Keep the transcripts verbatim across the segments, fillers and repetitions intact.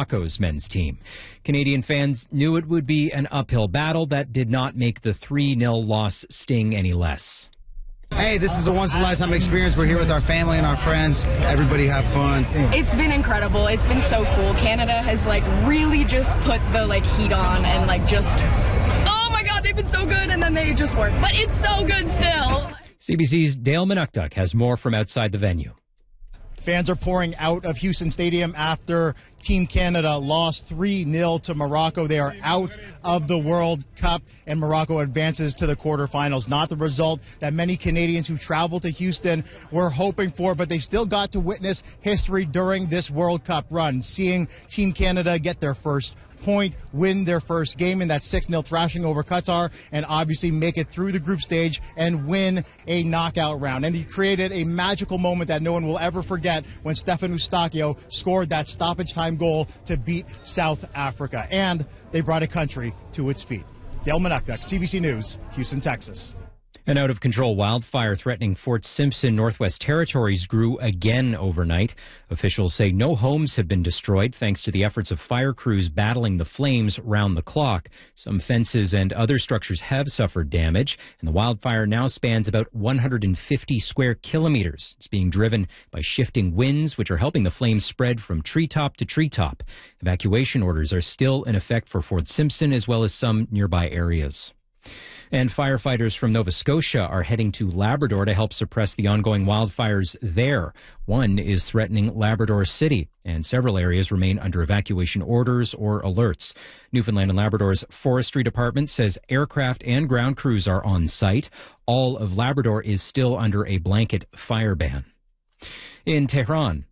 Morocco's men's team. Canadian fans knew it would be an uphill battle that did not make the three nil loss sting any less. Hey, this is a once-in-a-lifetime experience. We're here with our family and our friends. Everybody have fun. It's been incredible. It's been so cool. Canada has, like, really just put the, like, heat on and, like, just, oh, my God, they've been so good, and then they just weren't. But it's so good still. C B C's Dale Manukduk has more from outside the venue. Fans are pouring out of Houston Stadium after Team Canada lost three nil to Morocco. They are out of the World Cup, and Morocco advances to the quarterfinals. Not the result that many Canadians who traveled to Houston were hoping for, but they still got to witness history during this World Cup run, seeing Team Canada get their first point, win their first game in that six nil thrashing over Qatar, and obviously make it through the group stage and win a knockout round. And he created a magical moment that no one will ever forget when Stefan Eustáquio scored that stoppage time goal to beat South Africa. And they brought a country to its feet. Dale Manukduk, C B C News, Houston, Texas. An out-of-control wildfire threatening Fort Simpson, Northwest Territories grew again overnight. Officials say no homes have been destroyed thanks to the efforts of fire crews battling the flames round the clock. Some fences and other structures have suffered damage, and the wildfire now spans about one hundred fifty square kilometers. It's being driven by shifting winds, which are helping the flames spread from treetop to treetop. Evacuation orders are still in effect for Fort Simpson as well as some nearby areas. And firefighters from Nova Scotia are heading to Labrador to help suppress the ongoing wildfires there. One is threatening Labrador City, and several areas remain under evacuation orders or alerts. Newfoundland and Labrador's Forestry Department says aircraft and ground crews are on site. All of Labrador is still under a blanket fire ban. In Tehran,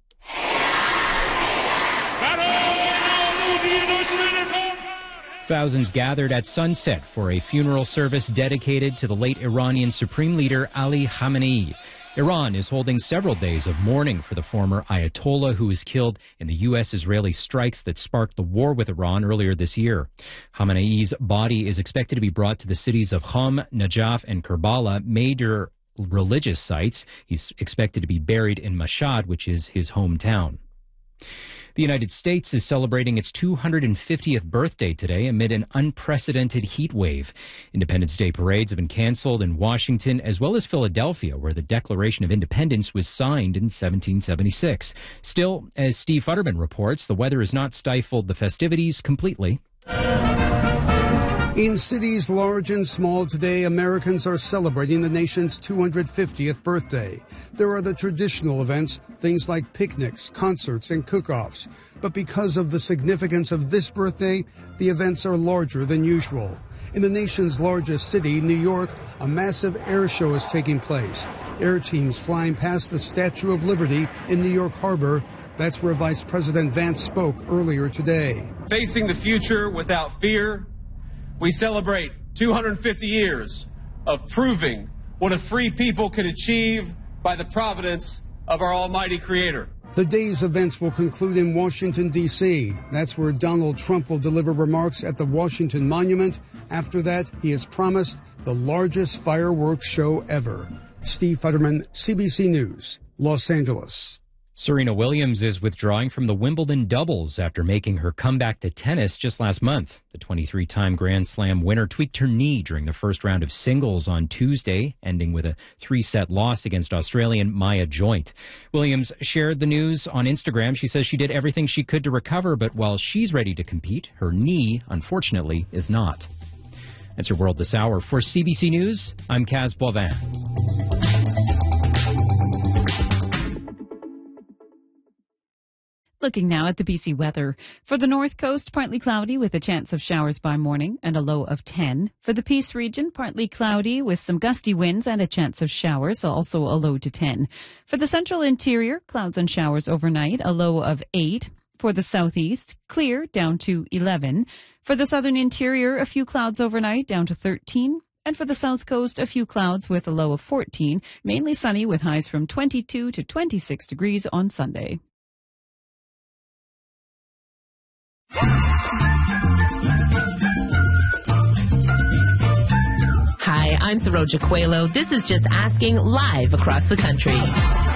thousands gathered at sunset for a funeral service dedicated to the late Iranian Supreme Leader Ali Khamenei. Iran is holding several days of mourning for the former Ayatollah who was killed in the U S-Israeli strikes that sparked the war with Iran earlier this year. Khamenei's body is expected to be brought to the cities of Qom, Najaf, and Karbala, major religious sites. He's expected to be buried in Mashhad, which is his hometown. The United States is celebrating its two hundred fiftieth birthday today amid an unprecedented heat wave. Independence Day parades have been canceled in Washington as well as Philadelphia, where the Declaration of Independence was signed in seventeen seventy-six. Still, as Steve Futterman reports, the weather has not stifled the festivities completely. In cities large and small today, Americans are celebrating the nation's two hundred fiftieth birthday. There are the traditional events, things like picnics, concerts, and cook-offs. But because of the significance of this birthday, the events are larger than usual. In the nation's largest city, New York, a massive air show is taking place. Air teams flying past the Statue of Liberty in New York Harbor. That's where Vice President Vance spoke earlier today. Facing the future without fear, we celebrate two hundred fifty years of proving what a free people can achieve by the providence of our almighty creator. The day's events will conclude in Washington, D C That's where Donald Trump will deliver remarks at the Washington Monument. After that, he has promised the largest fireworks show ever. Steve Futterman, C B C News, Los Angeles. Serena Williams is withdrawing from the Wimbledon doubles after making her comeback to tennis just last month. The twenty-three-time Grand Slam winner tweaked her knee during the first round of singles on Tuesday, ending with a three-set loss against Australian Maya Joint. Williams shared the news on Instagram. She says she did everything she could to recover, but while she's ready to compete, her knee, unfortunately, is not. That's your World This Hour. For C B C News, I'm Kaz Boivin. Looking now at the B C weather. For the North Coast, partly cloudy with a chance of showers by morning and a low of ten. For the Peace region, partly cloudy with some gusty winds and a chance of showers, also a low to ten. For the central interior, clouds and showers overnight, a low of eight. For the southeast, clear down to eleven. For the southern interior, a few clouds overnight down to thirteen. And for the south coast, a few clouds with a low of fourteen. Mainly sunny with highs from twenty-two to twenty-six degrees on Sunday. Hi, I'm Saroja Coelho. This is Just Asking live across the country.